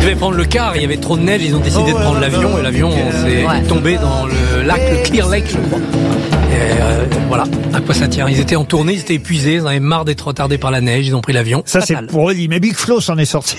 devaient prendre le car, il y avait trop de neige, ils ont décidé de prendre l'avion, et l'avion s'est tombé dans le lac, le Clear Lake, je crois. Et voilà, à quoi ça tient. Ils étaient en tournée, ils étaient épuisés, ils en avaient marre d'être retardés par la neige, ils ont pris l'avion. Ça, c'est pour Oli, mais Big Flo s'en est sorti.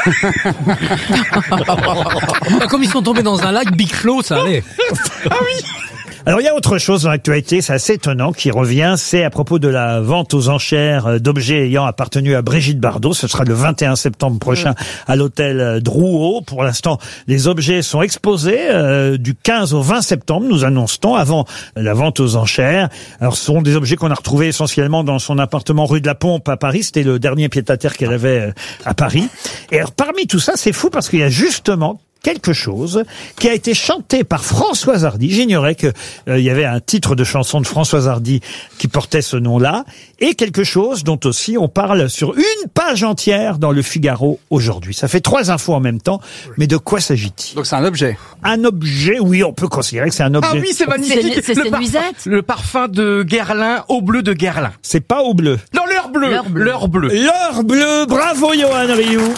Comme ils sont tombés dans un lac, Big Flo, ça allait. Ah oui. Alors, il y a autre chose dans l'actualité, c'est assez étonnant, qui revient, c'est à propos de la vente aux enchères d'objets ayant appartenu à Brigitte Bardot. Ce sera le 21 septembre prochain à l'hôtel Drouot. Pour l'instant, les objets sont exposés du 15 au 20 septembre, nous annonce-t-on, avant la vente aux enchères. Alors, ce sont des objets qu'on a retrouvés essentiellement dans son appartement rue de la Pompe à Paris. C'était le dernier pied-à-terre qu'elle avait à Paris. Et alors, parmi tout ça, c'est fou parce qu'il y a justement quelque chose qui a été chanté par Françoise Hardy. J'ignorais que il y avait un titre de chanson de Françoise Hardy qui portait ce nom-là, et quelque chose dont aussi on parle sur une page entière dans le Figaro aujourd'hui. Ça fait 3 infos en même temps, mais de quoi s'agit-il? Donc c'est un objet. Un objet, oui, on peut considérer que c'est un objet. Ah oui, c'est magnifique. C'est nuisette. Le parfum de Guerlain, Eau Bleue de Guerlain. C'est pas Eau Bleue. Non, l'heure bleue. L'heure bleue. L'heure bleue. Bravo, Johan Rioux.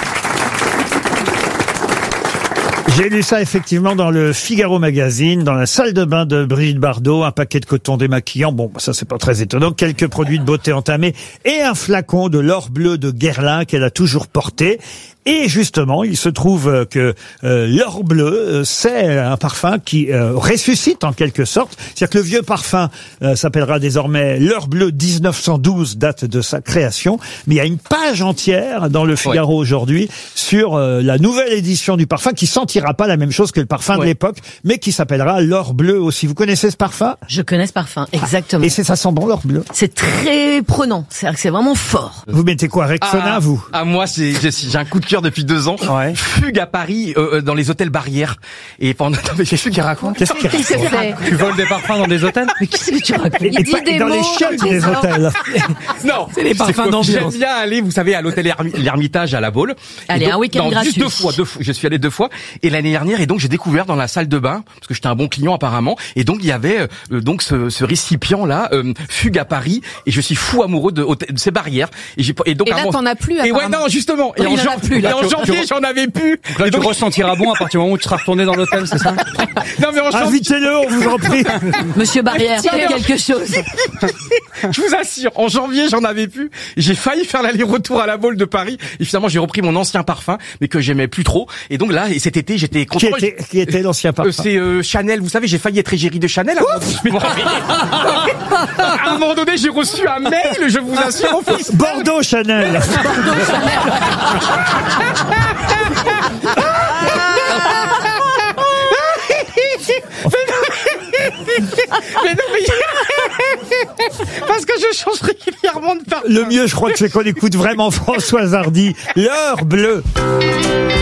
J'ai lu ça effectivement dans le Figaro Magazine, dans la salle de bain de Brigitte Bardot, un paquet de coton démaquillant, bon, ça c'est pas très étonnant, quelques produits de beauté entamés et un flacon de l'or bleu de Guerlain qu'elle a toujours porté. Et justement, il se trouve que l'or bleu, c'est un parfum qui ressuscite en quelque sorte. C'est-à-dire que le vieux parfum s'appellera désormais l'or bleu 1912, date de sa création. Mais il y a une page entière dans le Figaro aujourd'hui sur la nouvelle édition du parfum qui sentira pas la même chose que le parfum de l'époque, mais qui s'appellera l'or bleu aussi. Vous connaissez ce parfum? Je connais ce parfum, exactement. Et ça sent bon, l'or bleu? C'est très prenant, c'est-à-dire que c'est vraiment fort. Vous mettez quoi, Rexona, vous? Ah, moi, j'ai un coup de cœur depuis 2 ans. Ouais. Fugue à Paris, dans les hôtels Barrières. Et pendant, mais qu'est-ce qu'il raconte? Qu'est-ce qu'il raconte? Tu voles des parfums dans des hôtels? Mais qu'est-ce que tu racontes? Et dans les chiottes des hôtels. Non, c'est les parfums d'ambiance. J'aime bien aller, vous savez, à l'hôtel L'Ermitage à La Baule. Allez, un week-end gratuit. Juste 2 fois, je suis allé 2 fois. Et l'année dernière, et donc j'ai découvert dans la salle de bain, parce que j'étais un bon client apparemment, et donc il y avait donc ce récipient là, Fugue à Paris, et je suis fou amoureux de ces Barrières. Et donc là, t'en as plus. Et ouais, non, justement. Et en janvier, j'en avais plus. Donc là, tu ressentiras bon à partir du moment où tu seras retourné dans l'hôtel, c'est ça? Non, mais en janvier. Invitez-le, on vous en prie. Monsieur Barrière, faites quelque chose. Je vous assure, en janvier, j'en avais plus. J'ai failli faire l'aller-retour à la Baule de Paris. Et finalement, j'ai repris mon ancien parfum, mais que j'aimais plus trop. Et donc là, et cet été, j'étais content. Qui était l'ancien parfum? C'est Chanel. Vous savez, j'ai failli être égérie de Chanel. À un moment donné, j'ai reçu un mail, je vous assure. Bordeaux Chanel. Mais non, mais parce que je change régulièrement de parfum. Le mieux, je crois que c'est qu'on écoute vraiment Françoise Hardy, l'heure bleue.